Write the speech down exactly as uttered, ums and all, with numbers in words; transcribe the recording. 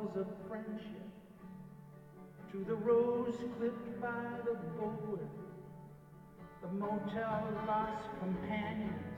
halls of friendship, to the rose clipped by the boulder, the motel lost companion,